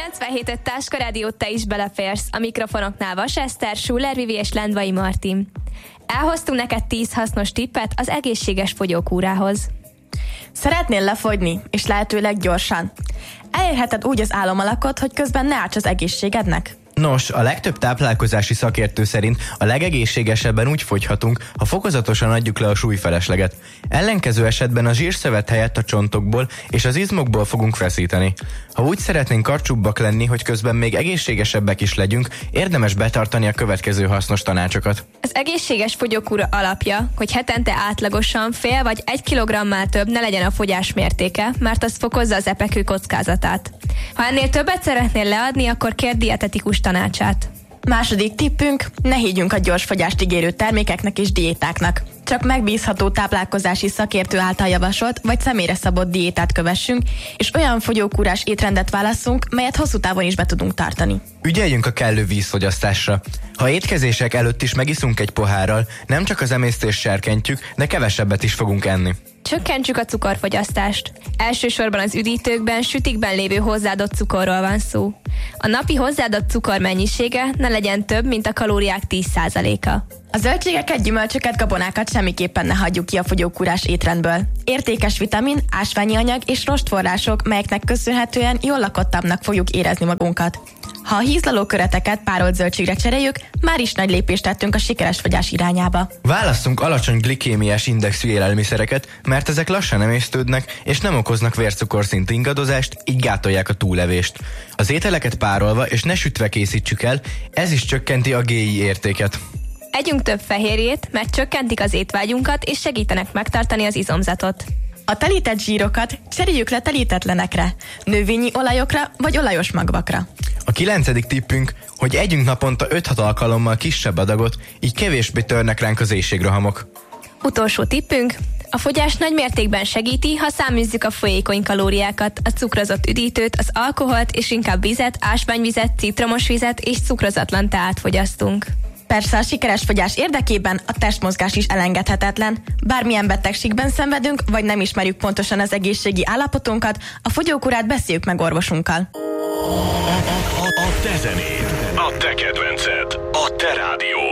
97.5 Táska Rádiót te is beleférsz. A mikrofonoknál Vas Eszter, Schuller Vivi és Lendvai Martin. Elhoztunk neked 10 hasznos tippet az egészséges fogyókúrához. Szeretnél lefogyni, és lehetőleg gyorsan? Elérheted úgy az álomalakot, hogy közben ne árts az egészségednek? Nos, a legtöbb táplálkozási szakértő szerint a legegészségesebben úgy fogyhatunk, ha fokozatosan adjuk le a súlyfelesleget. Ellenkező esetben a zsírszövet helyett a csontokból és az izmokból fogunk feszíteni. Ha úgy szeretnénk karcsúbbak lenni, hogy közben még egészségesebbek is legyünk, érdemes betartani a következő hasznos tanácsokat. Az egészséges fogyókúra alapja, hogy hetente átlagosan fél vagy 1 kilogrammal több ne legyen a fogyás mértéke, mert az fokozza az epekő kockázatát. Ha ennél többet szeretnél leadni, akkor kérd dietetikus tanácsát. Második tippünk, ne higgyünk a gyors fogyást ígérő termékeknek és diétáknak. Csak megbízható táplálkozási szakértő által javasolt vagy személyre szabott diétát kövessünk, és olyan fogyókúrás étrendet válasszunk, melyet hosszú távon is be tudunk tartani. Ügyeljünk a kellő vízfogyasztásra. Ha étkezések előtt is megiszunk egy pohárral, nem csak az emésztést serkentjük, de kevesebbet is fogunk enni. Csökkentsük a cukorfogyasztást. Elsősorban az üdítőkben, sütikben lévő hozzáadott cukorról van szó. A napi hozzáadott cukor mennyisége ne legyen több, mint a kalóriák 10%-a. A zöldségeket, gyümölcsöket, gabonákat semmiképpen ne hagyjuk ki a fogyókúrás étrendből. Értékes vitamin, ásványi anyag és rostforrások, melyeknek köszönhetően jól lakottabbnak fogjuk érezni magunkat. Ha a hízlaló köreteket párolt zöldségre cseréljük, már is nagy lépést tettünk a sikeres fogyás irányába. Válasszunk alacsony glikémiás indexű élelmiszereket, mert ezek lassan emésztődnek és nem okoznak vércukorszint ingadozást, így gátolják a túlevést. Az ételeket párolva és ne sütve készítsük el, ez is csökkenti a GI értéket. Együnk több fehérjét, mert csökkentik az étvágyunkat és segítenek megtartani az izomzatot. A telített zsírokat cseréljük le telítetlenekre, növényi olajokra vagy olajos magvakra. A 9. tippünk, hogy együnk naponta 5-6 alkalommal kisebb adagot, így kevésbé törnek ránk az éhségrohamok. Utolsó tippünk, a fogyás nagy mértékben segíti, ha száműzzük a folyékony kalóriákat, a cukrozott üdítőt, az alkoholt és inkább vizet, ásványvizet, citromos vizet és cukrozatlan teát fogyasztunk. Persze a sikeres fogyás érdekében a testmozgás is elengedhetetlen. Bármilyen betegségben szenvedünk, vagy nem ismerjük pontosan az egészségi állapotunkat, a fogyókúrát beszéljük meg orvosunkkal. A te zenéd, a te kedvenced, a te rádió.